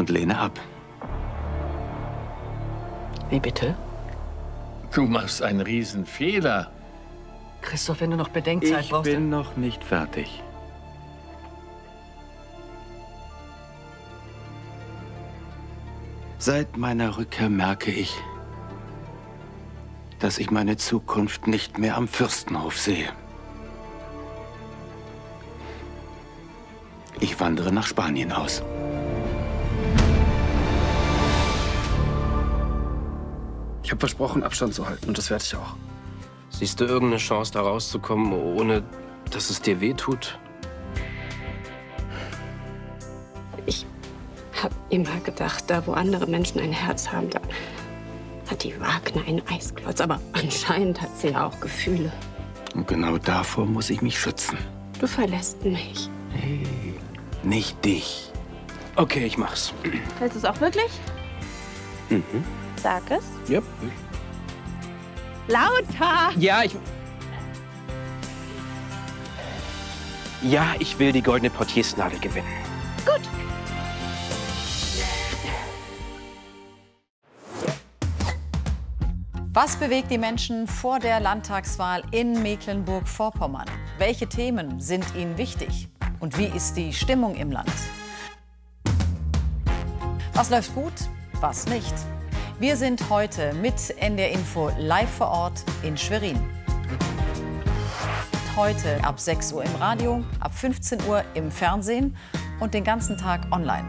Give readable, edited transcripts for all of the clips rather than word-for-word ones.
und lehne ab. Wie bitte? Du machst einen Riesenfehler. Christoph, wenn du noch Bedenkzeit brauchst... Ich bin noch nicht fertig. Seit meiner Rückkehr merke ich, dass ich meine Zukunft nicht mehr am Fürstenhof sehe. Ich wandere nach Spanien aus. Ich habe versprochen, Abstand zu halten, und das werde ich auch. Siehst du irgendeine Chance, da rauszukommen, ohne dass es dir wehtut? Ich habe immer gedacht, da wo andere Menschen ein Herz haben, da hat die Wagner einen Eisklotz. Aber anscheinend hat sie ja auch Gefühle. Und genau davor muss ich mich schützen. Du verlässt mich. Hey, nicht dich. Okay, ich mach's. Willst du es auch wirklich? Mhm. Sag es. Yep. Lauter! Ja, ich will die goldene Portiersnadel gewinnen. Gut. Was bewegt die Menschen vor der Landtagswahl in Mecklenburg-Vorpommern? Welche Themen sind ihnen wichtig? Und wie ist die Stimmung im Land? Was läuft gut, was nicht? Wir sind heute mit NDR Info live vor Ort in Schwerin. Heute ab 6 Uhr im Radio, ab 15 Uhr im Fernsehen und den ganzen Tag online.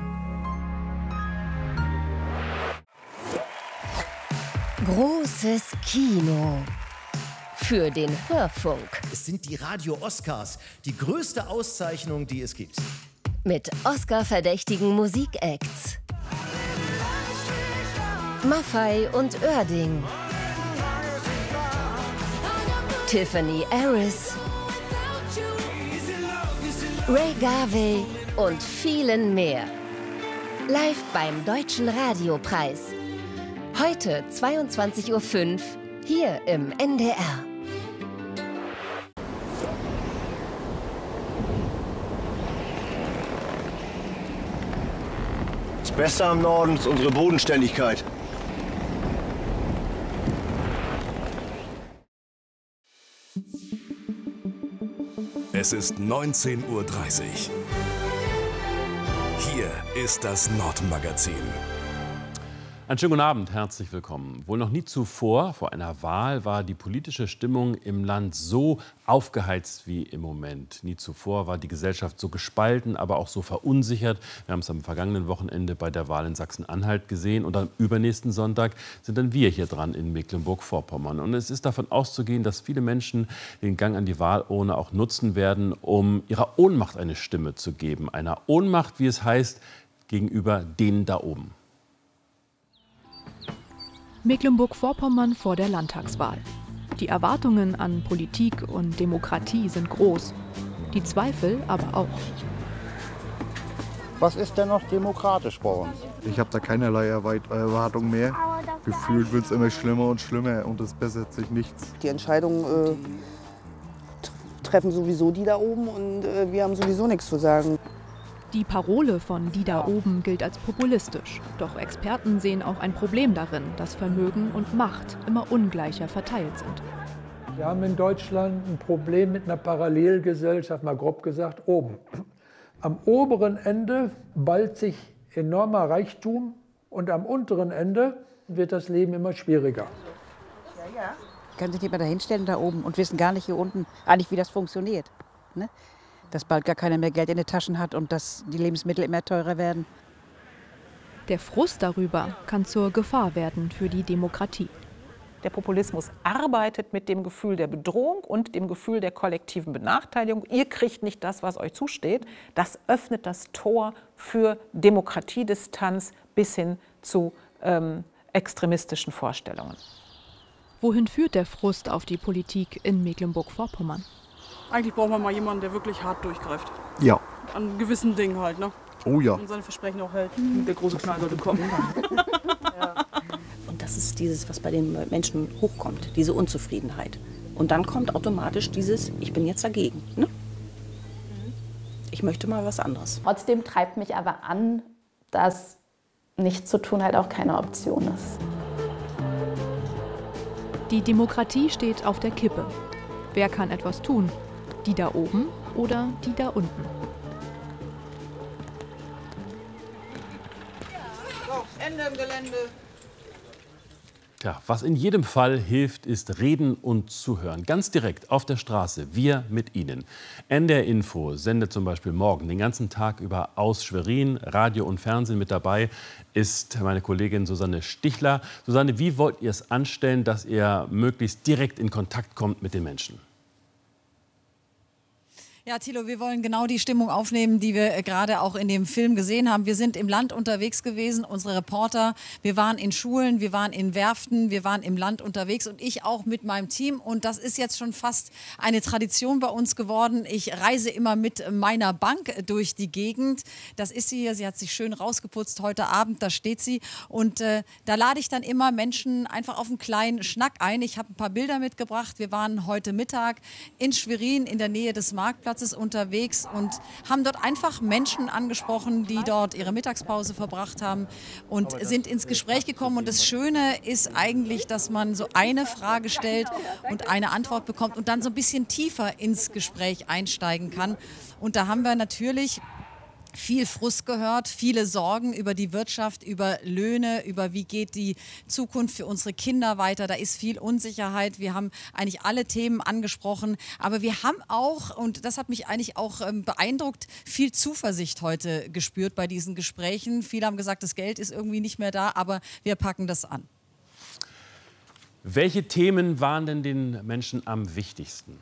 Großes Kino für den Hörfunk. Es sind die Radio-Oscars, die größte Auszeichnung, die es gibt. Mit Oscar-verdächtigen Musikacts. Maffay und Oerding. Tiffany Harris. Ray Garvey und vielen mehr. Live beim Deutschen Radiopreis. Heute 22:05 Uhr hier im NDR. Das Beste am Norden ist unsere Bodenständigkeit. Es ist 19:30 Uhr. Hier ist das Nordmagazin. Einen schönen guten Abend, herzlich willkommen. Wohl noch nie zuvor, vor einer Wahl, war die politische Stimmung im Land so aufgeheizt wie im Moment. Nie zuvor war die Gesellschaft so gespalten, aber auch so verunsichert. Wir haben es am vergangenen Wochenende bei der Wahl in Sachsen-Anhalt gesehen. Und am übernächsten Sonntag sind dann wir hier dran in Mecklenburg-Vorpommern. Und es ist davon auszugehen, dass viele Menschen den Gang an die Wahlurne auch nutzen werden, um ihrer Ohnmacht eine Stimme zu geben. Einer Ohnmacht, wie es heißt, gegenüber denen da oben. Mecklenburg-Vorpommern vor der Landtagswahl. Die Erwartungen an Politik und Demokratie sind groß, die Zweifel aber auch. Was ist denn noch demokratisch bei uns? Ich habe da keinerlei Erwartung mehr. Gefühlt wird es immer schlimmer und schlimmer und es bessert sich nichts. Die Entscheidungen treffen sowieso die da oben und wir haben sowieso nichts zu sagen. Die Parole von die da oben gilt als populistisch. Doch Experten sehen auch ein Problem darin, dass Vermögen und Macht immer ungleicher verteilt sind. Wir haben in Deutschland ein Problem mit einer Parallelgesellschaft, mal grob gesagt, oben. Am oberen Ende ballt sich enormer Reichtum und am unteren Ende wird das Leben immer schwieriger. Kann sich jemand da hinstellen da oben und wissen gar nicht hier unten eigentlich, wie das funktioniert. Ne? Dass bald gar keiner mehr Geld in den Taschen hat und dass die Lebensmittel immer teurer werden. Der Frust darüber kann zur Gefahr werden für die Demokratie. Der Populismus arbeitet mit dem Gefühl der Bedrohung und dem Gefühl der kollektiven Benachteiligung. Ihr kriegt nicht das, was euch zusteht. Das öffnet das Tor für Demokratiedistanz bis hin zu extremistischen Vorstellungen. Wohin führt der Frust auf die Politik in Mecklenburg-Vorpommern? Eigentlich braucht man mal jemanden, der wirklich hart durchgreift. Ja. An gewissen Dingen halt, ne? Oh ja. Und seine Versprechen auch hält. Der große Knall sollte kommen. Und das ist dieses, was bei den Menschen hochkommt, diese Unzufriedenheit. Und dann kommt automatisch dieses, ich bin jetzt dagegen. Ne? Ich möchte mal was anderes. Trotzdem treibt mich aber an, dass nichts zu tun halt auch keine Option ist. Die Demokratie steht auf der Kippe. Wer kann etwas tun? Die da oben oder die da unten? Ende im Gelände. Tja, was in jedem Fall hilft, ist reden und zuhören. Ganz direkt auf der Straße, wir mit Ihnen. NDR Info sendet zum Beispiel morgen den ganzen Tag über aus Schwerin. Radio und Fernsehen mit dabei ist meine Kollegin Susanne Stichler. Susanne, wie wollt ihr es anstellen, dass ihr möglichst direkt in Kontakt kommt mit den Menschen? Ja, Thilo, wir wollen genau die Stimmung aufnehmen, die wir gerade auch in dem Film gesehen haben. Wir sind im Land unterwegs gewesen, unsere Reporter. Wir waren in Schulen, wir waren in Werften, wir waren im Land unterwegs und ich auch mit meinem Team. Und das ist jetzt schon fast eine Tradition bei uns geworden. Ich reise immer mit meiner Bank durch die Gegend. Das ist sie hier. Sie hat sich schön rausgeputzt heute Abend. Da steht sie. Und da lade ich dann immer Menschen einfach auf einen kleinen Schnack ein. Ich habe ein paar Bilder mitgebracht. Wir waren heute Mittag in Schwerin in der Nähe des Marktplatzes unterwegs und haben dort einfach Menschen angesprochen, die dort ihre Mittagspause verbracht haben und sind ins Gespräch gekommen. Und das Schöne ist eigentlich, dass man so eine Frage stellt und eine Antwort bekommt und dann so ein bisschen tiefer ins Gespräch einsteigen kann. Und da haben wir natürlich viel Frust gehört, viele Sorgen über die Wirtschaft, über Löhne, über wie geht die Zukunft für unsere Kinder weiter. Da ist viel Unsicherheit. Wir haben eigentlich alle Themen angesprochen. Aber wir haben auch, und das hat mich eigentlich auch beeindruckt, viel Zuversicht heute gespürt bei diesen Gesprächen. Viele haben gesagt, das Geld ist irgendwie nicht mehr da, aber wir packen das an. Welche Themen waren denn den Menschen am wichtigsten?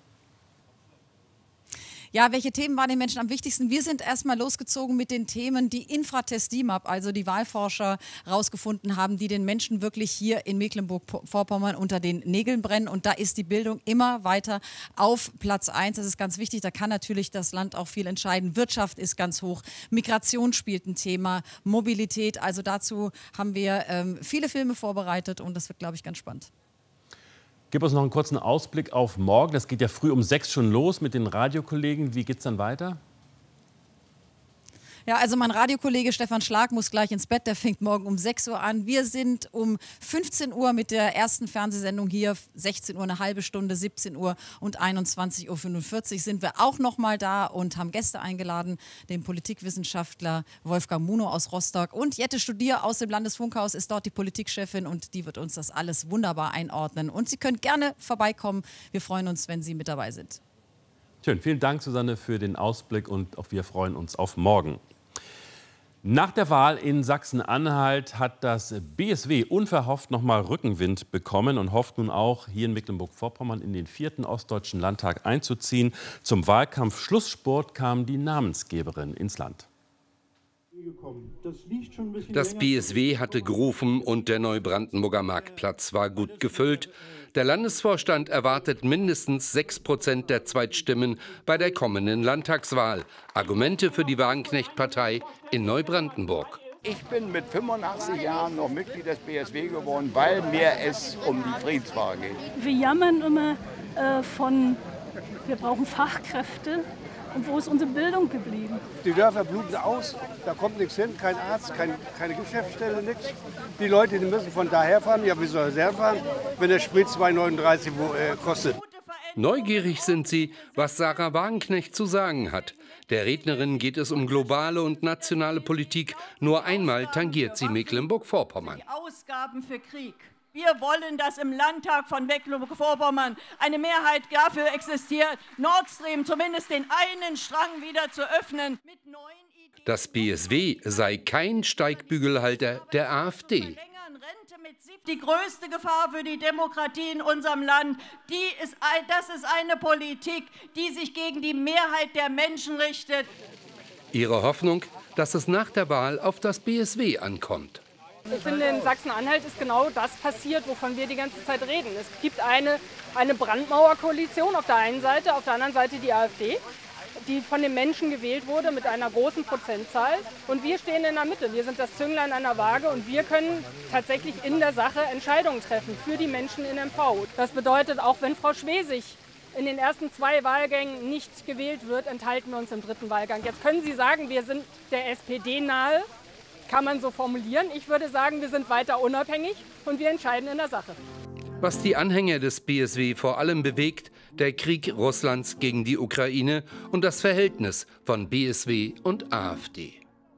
Ja, welche Themen waren den Menschen am wichtigsten? Wir sind erstmal losgezogen mit den Themen, die Infratest DIMAP, also die Wahlforscher, rausgefunden haben, die den Menschen wirklich hier in Mecklenburg-Vorpommern unter den Nägeln brennen. Und da ist die Bildung immer weiter auf Platz 1. Das ist ganz wichtig. Da kann natürlich das Land auch viel entscheiden. Wirtschaft ist ganz hoch. Migration spielt ein Thema. Mobilität. Also dazu haben wir viele Filme vorbereitet und das wird, glaube ich, ganz spannend. Gib uns noch einen kurzen Ausblick auf morgen. Das geht ja früh um 6 schon los mit den Radiokollegen. Wie geht es dann weiter? Ja, also mein Radiokollege Stefan Schlag muss gleich ins Bett. Der fängt morgen um 6 Uhr an. Wir sind um 15 Uhr mit der ersten Fernsehsendung hier. 16 Uhr eine halbe Stunde, 17 Uhr und 21.45 Uhr sind wir auch noch mal da und haben Gäste eingeladen. Den Politikwissenschaftler Wolfgang Muno aus Rostock und Jette Studier aus dem Landesfunkhaus ist dort die Politikchefin und die wird uns das alles wunderbar einordnen. Und Sie können gerne vorbeikommen. Wir freuen uns, wenn Sie mit dabei sind. Schön, vielen Dank, Susanne, für den Ausblick und auch wir freuen uns auf morgen. Nach der Wahl in Sachsen-Anhalt hat das BSW unverhofft noch mal Rückenwind bekommen und hofft nun auch, hier in Mecklenburg-Vorpommern in den 4. Ostdeutschen Landtag einzuziehen. Zum Wahlkampf-Schlussspurt kam die Namensgeberin ins Land. Das BSW hatte gerufen und der Neubrandenburger Marktplatz war gut gefüllt. Der Landesvorstand erwartet mindestens 6% der Zweitstimmen bei der kommenden Landtagswahl. Argumente für die Wagenknecht-Partei in Neubrandenburg. Ich bin mit 85 Jahren noch Mitglied des BSW geworden, weil mir es um die Friedensfrage geht. Wir jammern immer wir brauchen Fachkräfte. Und wo ist unsere Bildung geblieben? Die Dörfer bluten aus, da kommt nichts hin, kein Arzt, keine Geschäftsstelle, nichts. Die Leute, die müssen von daher fahren. Ja, wie soll er fahren, wenn der Sprit 2,39 kostet? Neugierig sind sie, was Sarah Wagenknecht zu sagen hat. Der Rednerin geht es um globale und nationale Politik. Nur einmal tangiert sie Mecklenburg-Vorpommern. Die Ausgaben für Krieg. Wir wollen, dass im Landtag von Mecklenburg-Vorpommern eine Mehrheit dafür existiert, Nord Stream zumindest den einen Strang wieder zu öffnen. Das BSW sei kein Steigbügelhalter der AfD. Die größte Gefahr für die Demokratie in unserem Land, das ist eine Politik, die sich gegen die Mehrheit der Menschen richtet. Ihre Hoffnung, dass es nach der Wahl auf das BSW ankommt. Ich finde, in Sachsen-Anhalt ist genau das passiert, wovon wir die ganze Zeit reden. Es gibt eine Brandmauerkoalition auf der einen Seite, auf der anderen Seite die AfD, die von den Menschen gewählt wurde mit einer großen Prozentzahl. Und wir stehen in der Mitte. Wir sind das Zünglein an der Waage und wir können tatsächlich in der Sache Entscheidungen treffen für die Menschen in MV. Das bedeutet, auch wenn Frau Schwesig in den ersten 2 Wahlgängen nicht gewählt wird, enthalten wir uns im 3. Wahlgang. Jetzt können Sie sagen, wir sind der SPD nahe. Kann man so formulieren. Ich würde sagen, wir sind weiter unabhängig und wir entscheiden in der Sache. Was die Anhänger des BSW vor allem bewegt, der Krieg Russlands gegen die Ukraine und das Verhältnis von BSW und AfD.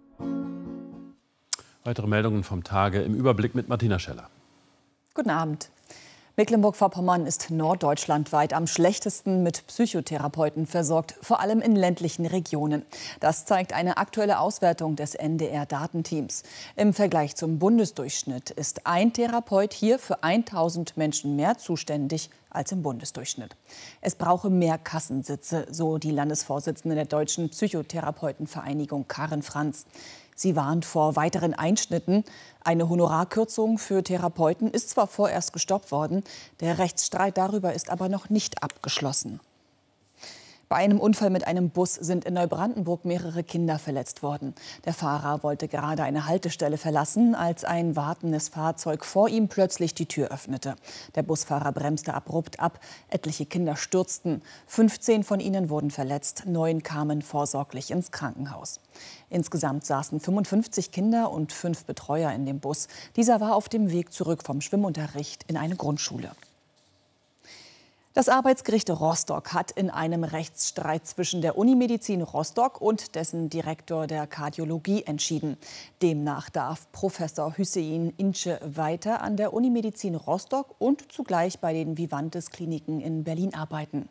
Weitere Meldungen vom Tage im Überblick mit Martina Scheller. Guten Abend. Mecklenburg-Vorpommern ist norddeutschlandweit am schlechtesten mit Psychotherapeuten versorgt, vor allem in ländlichen Regionen. Das zeigt eine aktuelle Auswertung des NDR-Datenteams. Im Vergleich zum Bundesdurchschnitt ist ein Therapeut hier für 1000 Menschen mehr zuständig als im Bundesdurchschnitt. Es brauche mehr Kassensitze, so die Landesvorsitzende der Deutschen Psychotherapeutenvereinigung Karin Franz. Sie warnt vor weiteren Einschnitten. Eine Honorarkürzung für Therapeuten ist zwar vorerst gestoppt worden, der Rechtsstreit darüber ist aber noch nicht abgeschlossen. Bei einem Unfall mit einem Bus sind in Neubrandenburg mehrere Kinder verletzt worden. Der Fahrer wollte gerade eine Haltestelle verlassen, als ein wartendes Fahrzeug vor ihm plötzlich die Tür öffnete. Der Busfahrer bremste abrupt ab. Etliche Kinder stürzten. 15 von ihnen wurden verletzt. 9 kamen vorsorglich ins Krankenhaus. Insgesamt saßen 55 Kinder und 5 Betreuer in dem Bus. Dieser war auf dem Weg zurück vom Schwimmunterricht in eine Grundschule. Das Arbeitsgericht Rostock hat in einem Rechtsstreit zwischen der Unimedizin Rostock und dessen Direktor der Kardiologie entschieden. Demnach darf Professor Hüseyin Ince weiter an der Unimedizin Rostock und zugleich bei den Vivantes-Kliniken in Berlin arbeiten.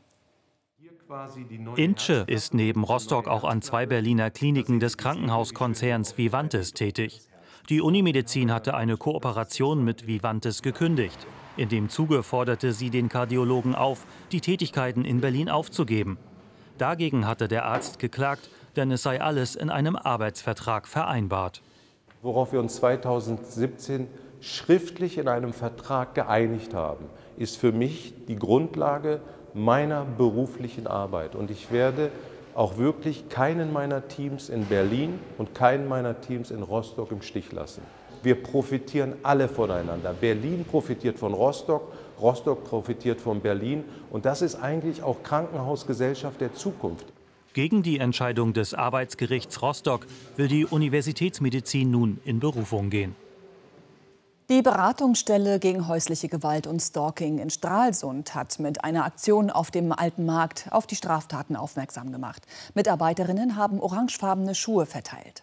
Ince ist neben Rostock auch an 2 Berliner Kliniken des Krankenhauskonzerns Vivantes tätig. Die Unimedizin hatte eine Kooperation mit Vivantes gekündigt. In dem Zuge forderte sie den Kardiologen auf, die Tätigkeiten in Berlin aufzugeben. Dagegen hatte der Arzt geklagt, denn es sei alles in einem Arbeitsvertrag vereinbart. Worauf wir uns 2017 schriftlich in einem Vertrag geeinigt haben, ist für mich die Grundlage meiner beruflichen Arbeit. Und ich werde auch wirklich keinen meiner Teams in Berlin und keinen meiner Teams in Rostock im Stich lassen. Wir profitieren alle voneinander. Berlin profitiert von Rostock, Rostock profitiert von Berlin. Und das ist eigentlich auch Krankenhausgesellschaft der Zukunft. Gegen die Entscheidung des Arbeitsgerichts Rostock will die Universitätsmedizin nun in Berufung gehen. Die Beratungsstelle gegen häusliche Gewalt und Stalking in Stralsund hat mit einer Aktion auf dem Alten Markt auf die Straftaten aufmerksam gemacht. Mitarbeiterinnen haben orangefarbene Schuhe verteilt.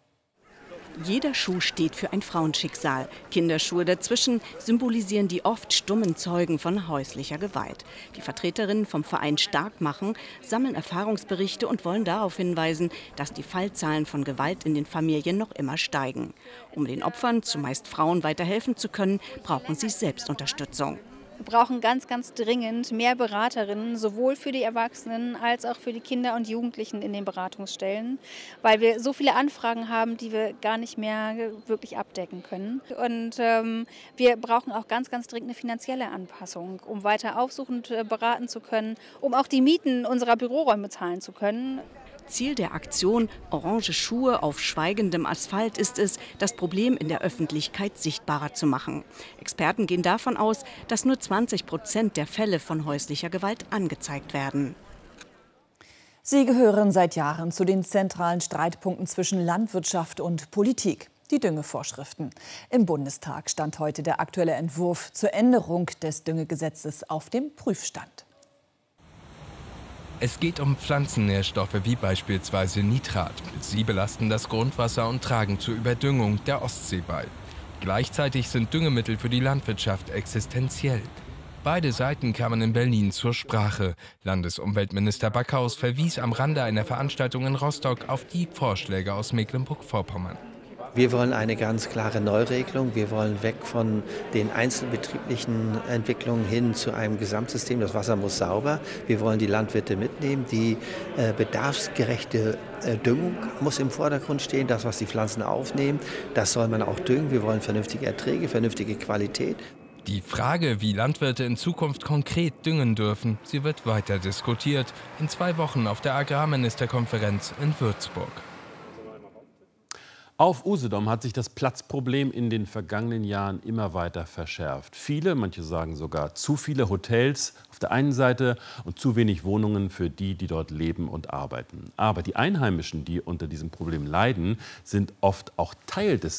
Jeder Schuh steht für ein Frauenschicksal. Kinderschuhe dazwischen symbolisieren die oft stummen Zeugen von häuslicher Gewalt. Die Vertreterinnen vom Verein Stark machen sammeln Erfahrungsberichte und wollen darauf hinweisen, dass die Fallzahlen von Gewalt in den Familien noch immer steigen. Um den Opfern, zumeist Frauen, weiterhelfen zu können, brauchen sie Selbstunterstützung. Wir brauchen ganz, ganz dringend mehr Beraterinnen, sowohl für die Erwachsenen als auch für die Kinder und Jugendlichen in den Beratungsstellen, weil wir so viele Anfragen haben, die wir gar nicht mehr wirklich abdecken können. Und wir brauchen auch ganz, ganz dringend eine finanzielle Anpassung, um weiter aufsuchend beraten zu können, um auch die Mieten unserer Büroräume zahlen zu können. Ziel der Aktion Orange Schuhe auf schweigendem Asphalt ist es, das Problem in der Öffentlichkeit sichtbarer zu machen. Experten gehen davon aus, dass nur 20% der Fälle von häuslicher Gewalt angezeigt werden. Sie gehören seit Jahren zu den zentralen Streitpunkten zwischen Landwirtschaft und Politik. Die Düngevorschriften. Im Bundestag stand heute der aktuelle Entwurf zur Änderung des Düngegesetzes auf dem Prüfstand. Es geht um Pflanzennährstoffe wie beispielsweise Nitrat. Sie belasten das Grundwasser und tragen zur Überdüngung der Ostsee bei. Gleichzeitig sind Düngemittel für die Landwirtschaft existenziell. Beide Seiten kamen in Berlin zur Sprache. Landesumweltminister Backhaus verwies am Rande einer Veranstaltung in Rostock auf die Vorschläge aus Mecklenburg-Vorpommern. Wir wollen eine ganz klare Neuregelung. Wir wollen weg von den einzelbetrieblichen Entwicklungen hin zu einem Gesamtsystem. Das Wasser muss sauber. Wir wollen die Landwirte mitnehmen. Die bedarfsgerechte Düngung muss im Vordergrund stehen. Das, was die Pflanzen aufnehmen, das soll man auch düngen. Wir wollen vernünftige Erträge, vernünftige Qualität. Die Frage, wie Landwirte in Zukunft konkret düngen dürfen, sie wird weiter diskutiert. In 2 Wochen auf der Agrarministerkonferenz in Würzburg. Auf Usedom hat sich das Platzproblem in den vergangenen Jahren immer weiter verschärft. Viele, manche sagen sogar zu viele Hotels auf der einen Seite und zu wenig Wohnungen für die, die dort leben und arbeiten. Aber die Einheimischen, die unter diesem Problem leiden, sind oft auch Teil des